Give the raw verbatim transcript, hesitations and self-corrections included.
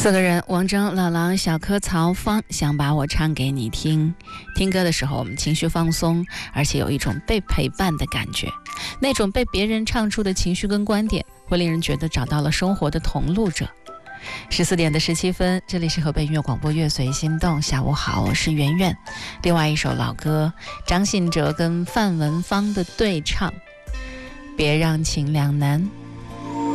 四个人，王铮、老狼、小柯、曹芳，想把我唱给你听。听歌的时候，我们情绪放松，而且有一种被陪伴的感觉。那种被别人唱出的情绪跟观点，会令人觉得找到了生活的同路者。十四点的十七分，这里是河北音乐广播乐随心动。下午好，我是圆圆。另外一首老歌，张信哲跟范文芳的对唱，别让情两难。